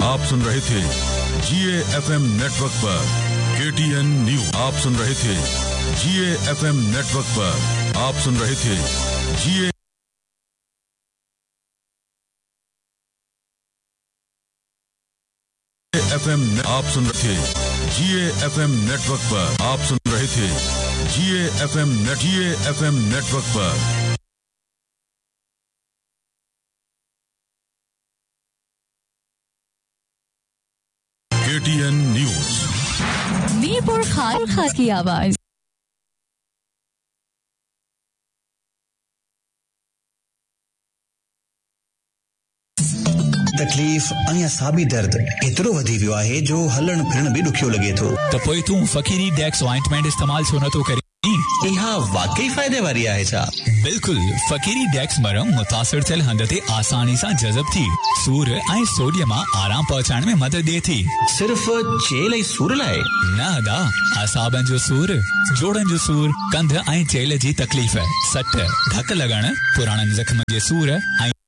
आप सुन रहे थे GAFM नेटवर्क पर KTN न्यूज। आप सुन रहे थे GAFM नेटवर्क पर आप सुन रहे थे GAFM। आप सुन रहे थे GAFM नेटवर्क पर आप सुन रहे थे GAFM नेटवर्क पर KTN न्यूज। मीरपुर खान की आवाज। तकलीफ ऐं असाबी दर्द एतिरो वधी वियो आहे जो हलण फिरण बि ॾुखियो लॻे थो। त पोइ तूं फ़कीरी डेक्स ऑइंटमेंट इस्तेमाल छो नथो करे? इहा वाकई फ़ाइदे वारी आहे छा? बिल्कुल, फ़कीरी डेक्स मरम मुतासिर थियल हंध ते आसानी सां जज़ब थी सूर ऐं सोडियम आराम पहुचाइण में मदद ॾिए थी। सिर्फ चेल ऐं सूर लाइ? न अदा, असाबनि जो सूर, जोड़नि जो सूर, कंध ऐं चेल जी तकलीफ़, सट, धक लॻण, पुराणनि ज़ख़्म जे सूर ऐं